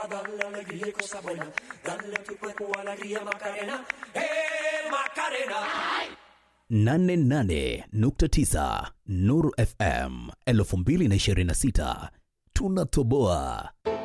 para darle alegría y cosas buenas. Dale a tu cuerpo alegría, Macarena. Macarena. 88.9 Nuru FM 2026 tunatoboa.